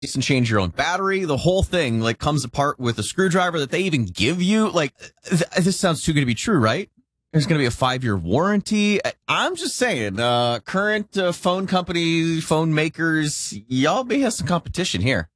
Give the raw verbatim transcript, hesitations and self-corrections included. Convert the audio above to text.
and change your own battery. The whole thing like comes apart with a screwdriver that they even give you. Like th- this sounds too good to be true, right? There's going to be a five-year warranty. I'm just saying, uh, current uh, phone companies, phone makers, y'all may have some competition here.